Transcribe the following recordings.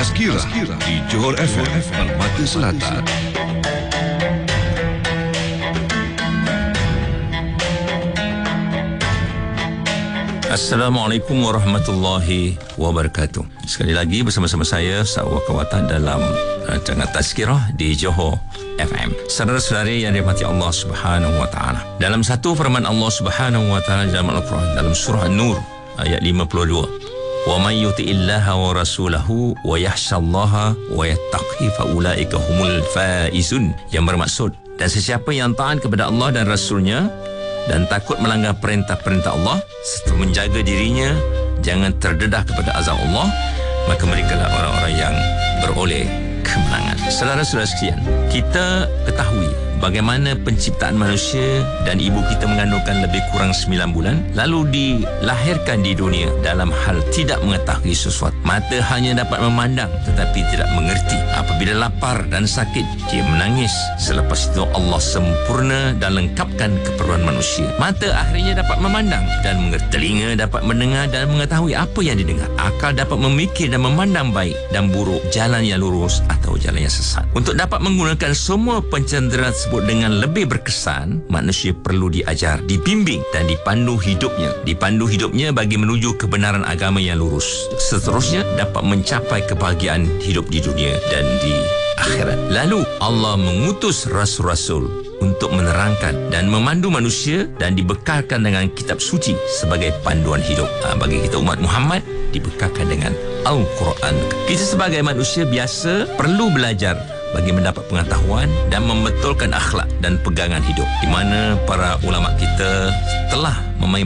Tazkirah di Johor FM Permata Selatan. Assalamualaikum warahmatullahi wabarakatuh. Sekali lagi bersama-sama saya Sawa Kawatan dalam rancangan Tazkirah di Johor FM. Saudara-saudari yang dirahmati Allah Subhanahu wa taala. Dalam satu firman Allah Subhanahu wa taala dalam Al-Quran dalam surah An-Nur ayat 52. Wa may yuti'illaha wa rasulahu wa yakhshallaha wa yattaqi fa ulaika humul faizun. Yang bermaksud, dan sesiapa yang taat kepada Allah dan Rasulnya dan takut melanggar perintah-perintah Allah serta menjaga dirinya jangan terdedah kepada azab Allah, maka merekalah orang-orang yang beroleh kemenangan. Saudara-saudara sekalian, kita ketahui bagaimana penciptaan manusia dan ibu kita mengandungkan lebih kurang 9 bulan lalu dilahirkan di dunia dalam hal tidak mengetahui sesuatu. Mata hanya dapat memandang tetapi tidak mengerti. Apabila lapar dan sakit, dia menangis. Selepas itu Allah sempurna dan lengkapkan keperluan manusia. Mata akhirnya dapat memandang dan mengerti. Telinga dapat mendengar dan mengetahui apa yang didengar. Akal dapat memikir dan memandang baik dan buruk, jalan yang lurus atau jalan yang sesat. Untuk dapat menggunakan semua pencendera tersebut dengan lebih berkesan, manusia perlu diajar, dibimbing dan dipandu hidupnya. Dipandu hidupnya bagi menuju kebenaran agama yang lurus. Seterusnya dapat mencapai kebahagiaan hidup di dunia dan di akhirat. Lalu Allah mengutus rasul-rasul untuk menerangkan dan memandu manusia dan dibekalkan dengan kitab suci sebagai panduan hidup. Bagi kita umat Muhammad dibekalkan dengan Al-Quran. Kita sebagai manusia biasa perlu belajar bagi mendapat pengetahuan dan membetulkan akhlak dan pegangan hidup, di mana para ulama kita telah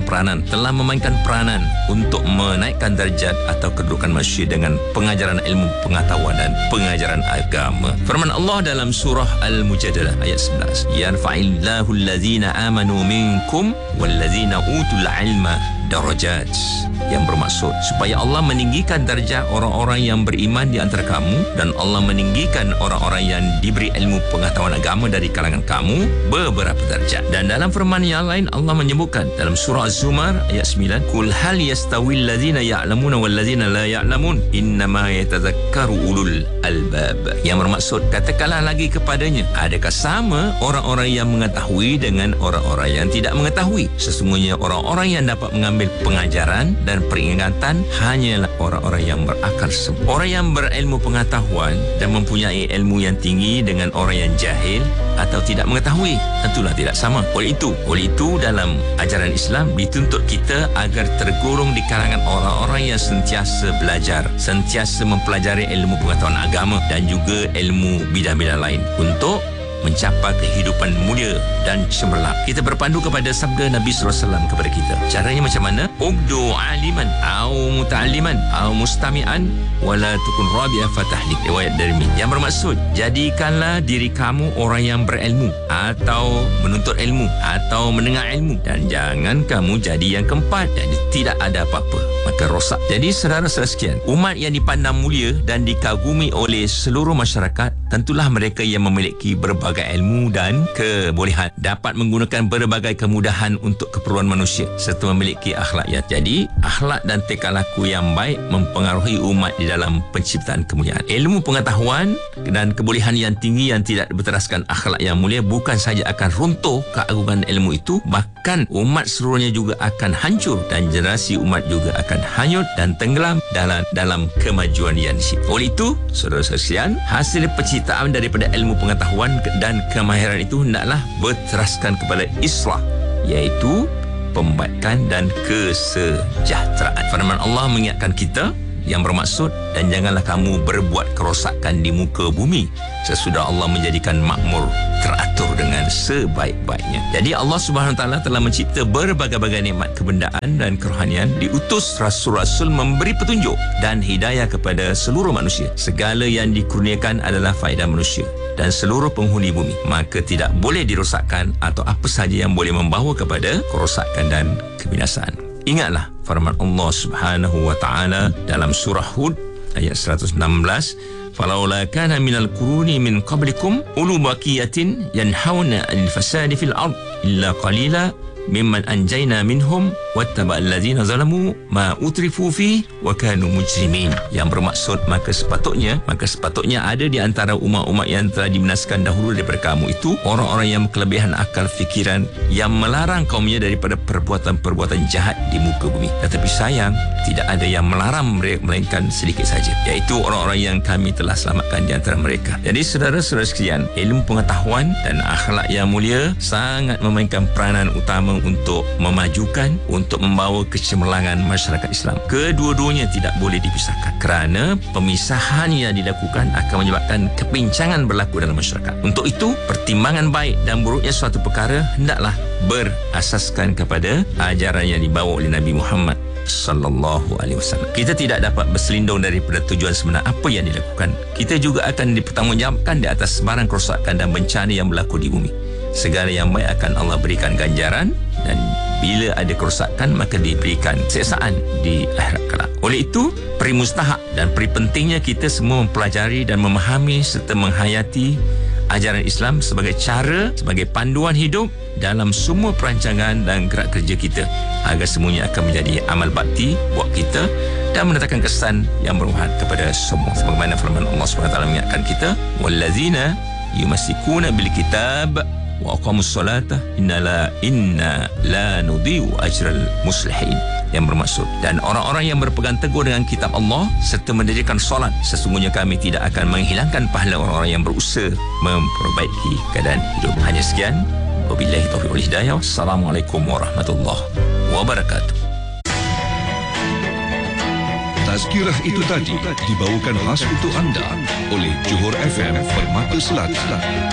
memainkan peranan untuk menaikkan darjat atau kedudukan manusia dengan pengajaran ilmu pengetahuan dan pengajaran agama. Firman Allah dalam surah Al-Mujadalah ayat 11, yarfa'illahu allazina amanu minkum wallazina utul ilma darajat. Yang bermaksud supaya Allah meninggikan darjah orang-orang yang beriman di antara kamu dan Allah meninggikan orang-orang yang diberi ilmu pengetahuan agama dari kalangan kamu beberapa darjat. Dan dalam firman yang lain Allah menyebutkan dalam surah Az-Zumar ayat 9, qul hal yastawil ladzina ya'lamuna wal ladzina la ya'lamun innama yatadzakkaru ulul albab. Yang bermaksud, katakanlah lagi kepadanya, adakah sama orang-orang yang mengetahui dengan orang-orang yang tidak mengetahui? Sesungguhnya orang-orang yang dapat mengambil pengajaran dan peringatan hanyalah orang-orang yang berakal sempurna. Orang yang berilmu pengetahuan dan mempunyai ilmu yang tinggi dengan orang yang jahil atau tidak mengetahui tentulah tidak sama. Oleh itu dalam ajaran Islam dituntut kita agar tergolong di kalangan orang-orang yang sentiasa belajar, sentiasa mempelajari ilmu pengetahuan agama dan juga ilmu bidang-bidang lain untuk mencapai kehidupan mulia dan cemerlang. Kita berpandu kepada sabda Nabi SAW kepada kita. Caranya macam mana? Ugdu aliman au muta'alliman au mustami'an wala tukun rabi'a fatahlik. Riwayat Darimi. Yang bermaksud, jadikanlah diri kamu orang yang berilmu atau menuntut ilmu atau mendengar ilmu, dan jangan kamu jadi yang keempat dan tidak ada apa-apa, maka rosak. Jadi saudara-saudara sekalian, umat yang dipandang mulia dan dikagumi oleh seluruh masyarakat tentulah mereka yang memiliki berbagai ilmu dan kebolehan, dapat menggunakan berbagai kemudahan untuk keperluan manusia serta memiliki akhlak yang jadi. Akhlak dan tingkah laku yang baik mempengaruhi umat di dalam penciptaan kemuliaan. Ilmu pengetahuan dan kebolehan yang tinggi yang tidak berteraskan akhlak yang mulia bukan saja akan runtuh keagungan ilmu itu, bahkan umat seluruhnya juga akan hancur dan generasi umat juga akan hanyut dan tenggelam dalam kemajuan yang disitu. Oleh itu, saudara-saudara sekalian, hasil penciptaan daripada ilmu pengetahuan dan kemahiran itu hendaklah berteraskan kepada islah, iaitu pembaikan dan kesejahteraan. Firman Allah mengingatkan kita yang bermaksud, dan janganlah kamu berbuat kerosakan di muka bumi sesudah Allah menjadikan makmur teratur dengan sebaik-baiknya. Jadi Allah Subhanahu Wa Taala telah mencipta berbagai-bagai nikmat kebendaan dan kerohanian, diutus rasul-rasul memberi petunjuk dan hidayah kepada seluruh manusia. Segala yang dikurniakan adalah faedah manusia dan seluruh penghuni bumi, maka tidak boleh dirosakkan atau apa sahaja yang boleh membawa kepada kerosakan dan kebinasaan. Ingatlah firman Allah Subhanahu wa taala dalam surah Hud ayat 116, falaula kana minal quruni min qablikum ulu baqiyatin yanhauna 'anil fasadi fil ard illa qalila mimman anjayna minhum wattaba'al ladzina zalamu ma utrifu fi wa kanu mujrimin. Yang bermaksud maka sepatutnya ada di antara umat-umat yang telah dibinasakan dahulu daripada kamu itu orang-orang yang kelebihan akal fikiran yang melarang kaumnya daripada perbuatan-perbuatan jahat di muka bumi. Tetapi sayang, tidak ada yang melarang mereka melainkan sedikit saja, iaitu orang-orang yang kami telah selamatkan di antara mereka. Jadi saudara-saudara sekalian, ilmu pengetahuan dan akhlak yang mulia sangat memainkan peranan utama untuk memajukan, untuk membawa kecemerlangan masyarakat Islam. Kedua-duanya tidak boleh dipisahkan, kerana pemisahan yang dilakukan akan menyebabkan kepincangan berlaku dalam masyarakat. Untuk itu, pertimbangan baik dan buruknya suatu perkara hendaklah berasaskan kepada ajaran yang dibawa oleh Nabi Muhammad sallallahu alaihi wasallam. Kita tidak dapat berselindung daripada tujuan sebenar apa yang dilakukan. Kita juga akan dipertanggungjawabkan di atas sebarang kerosakan dan bencana yang berlaku di bumi. Segala yang baik akan Allah berikan ganjaran, dan bila ada kerosakan maka diberikan siksaan di akhirat kelak. Oleh itu, peri mustahak dan peri pentingnya kita semua mempelajari dan memahami serta menghayati ajaran Islam sebagai cara, sebagai panduan hidup dalam semua perancangan dan gerak kerja kita, agar semuanya akan menjadi amal bakti buat kita dan mendatangkan kesan yang bermanfaat kepada semua. Sebagaimana firman Allah SWT mengingatkan kita, wallazina yumassikuna bil kitab wa aqamus salata inna la nudhi'u ajral muslihin. Yang bermaksud, dan orang-orang yang berpegang teguh dengan kitab Allah serta mendirikan solat, sesungguhnya kami tidak akan menghilangkan pahala orang-orang yang berusaha memperbaiki keadaan hidup. Hanya sekian. Wabillahi taufiq wal hidayah. Assalamualaikum warahmatullahi wabarakatuh. Tazkirah itu tadi dibawakan khas untuk anda oleh Johor FM Permata Selatan.